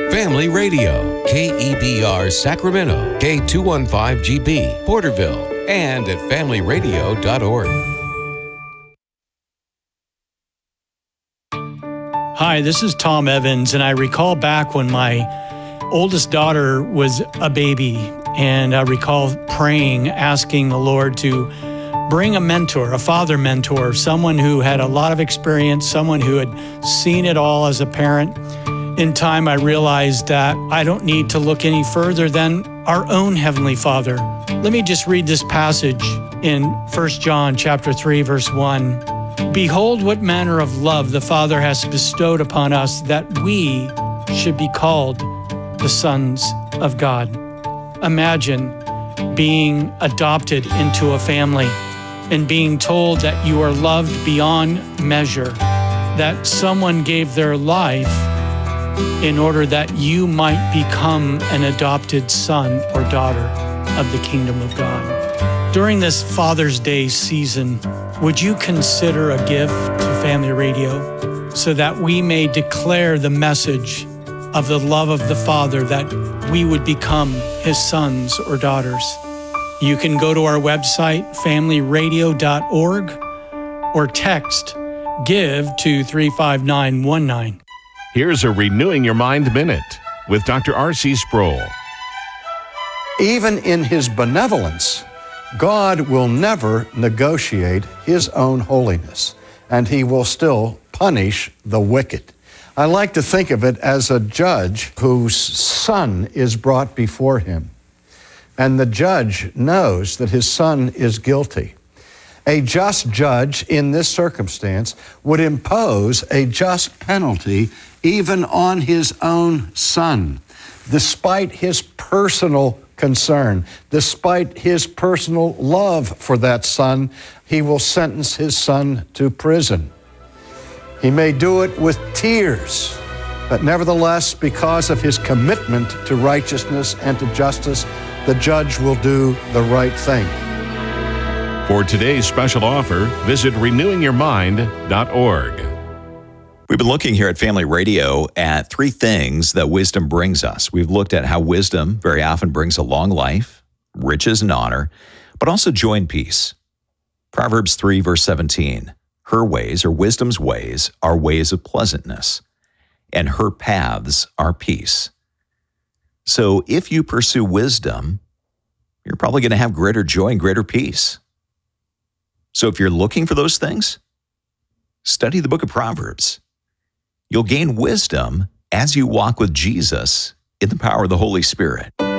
Family Radio, KEBR Sacramento, K215GB, Porterville, and at familyradio.org. Hi, this is Tom Evans, and I recall back when my oldest daughter was a baby, and I recall praying, asking the Lord to bring a mentor, a father mentor, someone who had a lot of experience, someone who had seen it all as a parent. In time, I realized that I don't need to look any further than our own Heavenly Father. Let me just read this passage in 1 John chapter 3, verse 1. Behold, what manner of love the Father has bestowed upon us, that we should be called the sons of God. Imagine being adopted into a family and being told that you are loved beyond measure, that someone gave their life in order that you might become an adopted son or daughter of the kingdom of God. During this Father's Day season, would you consider a gift to Family Radio so that we may declare the message of the love of the Father, that we would become His sons or daughters? You can go to our website, familyradio.org, or text GIVE to 35919. Here's a Renewing Your Mind Minute with Dr. R.C. Sproul. Even in His benevolence, God will never negotiate His own holiness, and He will still punish the wicked. I like to think of it as a judge whose son is brought before him, and the judge knows that his son is guilty. A just judge in this circumstance would impose a just penalty even on his own son, despite his personal concern, despite his personal love for that son. He will sentence his son to prison. He may do it with tears, but nevertheless, because of his commitment to righteousness and to justice, the judge will do the right thing. For today's special offer, visit renewingyourmind.org. We've been looking here at Family Radio at three things that wisdom brings us. We've looked at how wisdom very often brings a long life, riches and honor, but also joy and peace. Proverbs 3, verse 17, her ways, or wisdom's ways, are ways of pleasantness, and her paths are peace. So if you pursue wisdom, you're probably going to have greater joy and greater peace. So if you're looking for those things, study the book of Proverbs. You'll gain wisdom as you walk with Jesus in the power of the Holy Spirit.